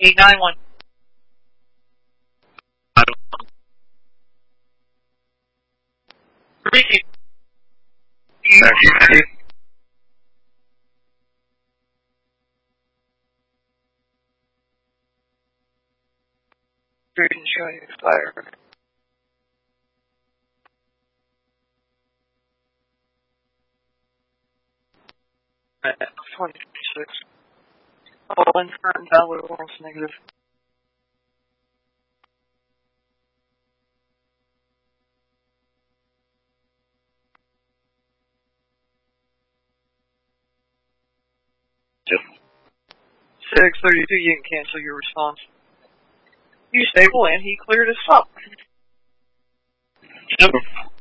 891. Repeat. Reading showing expired. 26. All inferred and valid oral negative. Yep. 632, you can cancel your response. You stable and he cleared his stop. Yep.